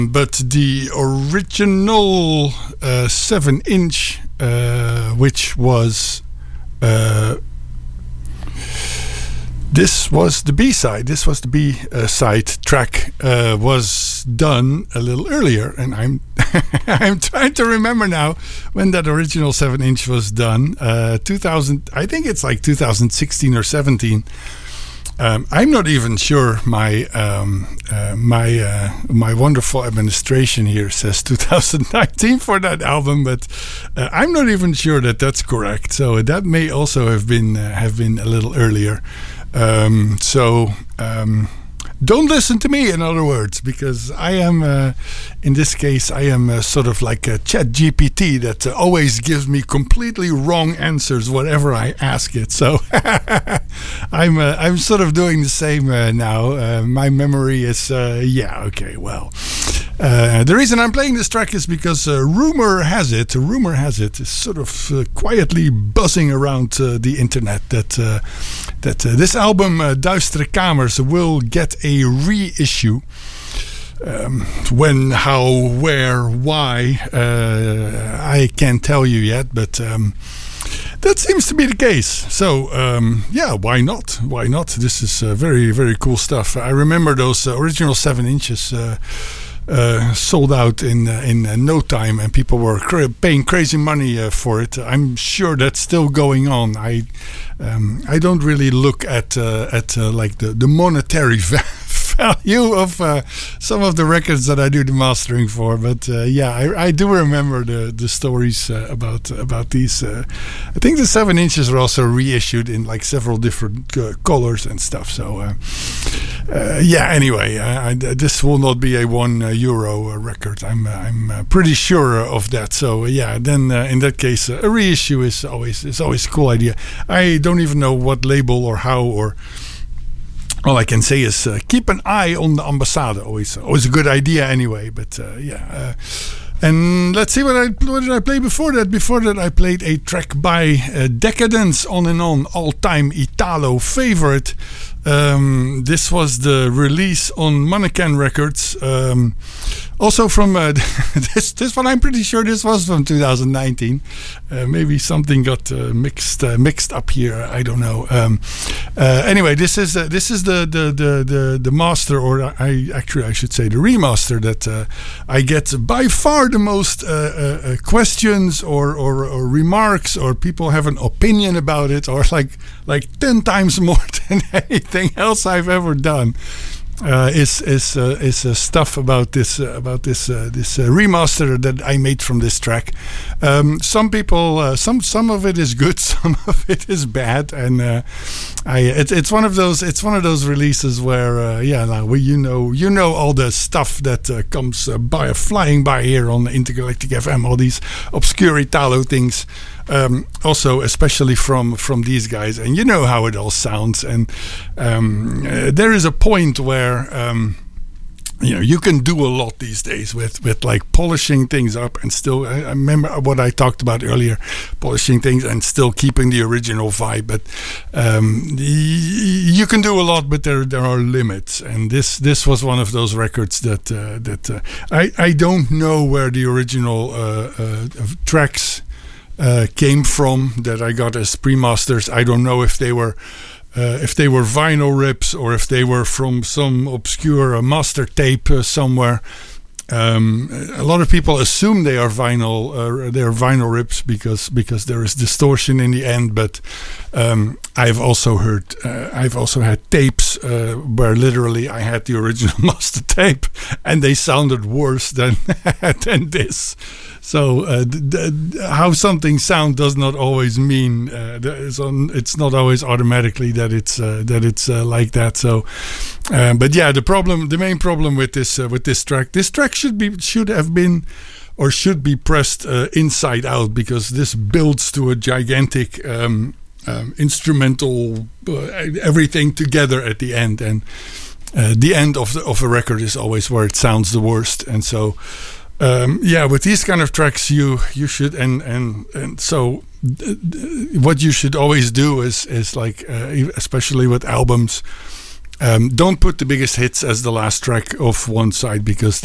But the original 7-inch, which was this was the B-side. This was the B-side track. Was done a little earlier, and I'm I'm trying to remember now when that original 7-inch was done. 2000, I think it's like 2016 or 17. I'm not even sure. My wonderful administration here says 2019 for that album, but I'm not even sure that that's correct. So that may also have been a little earlier. Don't listen to me, in other words, because I am, in this case, I am sort of like a ChatGPT that always gives me completely wrong answers whatever I ask it. So I'm sort of doing the same now. My memory is, okay, well. The reason I'm playing this track is because rumor has it, is sort of quietly buzzing around the internet that this album, Duistere Kamers, will get a reissue. When, how, where, why, I can't tell you yet, but that seems to be the case. So, why not? Why not? This is very, very cool stuff. I remember those original 7 inches sold out in no time, and people were paying crazy money for it. I'm sure that's still going on. I don't really look at like the monetary value of some of the records that I do the mastering for, but I do remember the stories about these. I think the 7 inches were also reissued in like several different colors and stuff. So anyway, this will not be a €1 record. I'm pretty sure of that. So then in that case, a reissue is always a cool idea. I don't even know what label or how, or all I can say is keep an eye on the Ambassade. Always a good idea anyway. But and let's see what did I play before that? Before that, I played a track by Decadence, On and On, all-time Italo favorite. This was the release on Mannequin Records. Also from this one, I'm pretty sure this was from 2019. Maybe something got mixed up here. I don't know. Anyway, this is the master, or I should say the remaster that I get by far the most questions or remarks, or people have an opinion about it, or like 10 times more than anything else I've ever done. Is stuff about this remaster that I made from this track. Some people, some of it is good, some of it is bad, and it's one of those releases where you know all the stuff that comes flying by here on Intergalactic FM, all these obscure Italo things. Also, especially from these guys, and you know how it all sounds. And there is a point where you can do a lot these days with like polishing things up, and still, I remember what I talked about earlier, polishing things and still keeping the original vibe. But you can do a lot, but there are limits. And this was one of those records that I don't know where the original tracks came from that I got as pre-masters. I don't know if they were vinyl rips, or if they were from some obscure master tape somewhere. A lot of people assume they are vinyl rips because there is distortion in the end. But I've also had tapes where literally I had the original master tape, and they sounded worse than this. So how something sounds does not always mean it's not always automatically that it's like that. So, but yeah, the main problem with this track should be pressed inside out, because this builds to a gigantic instrumental everything together at the end, and the end of a record is always where it sounds the worst, and so. With these kind of tracks, you should and so what you should always do is like especially with albums, don't put the biggest hits as the last track of one side, because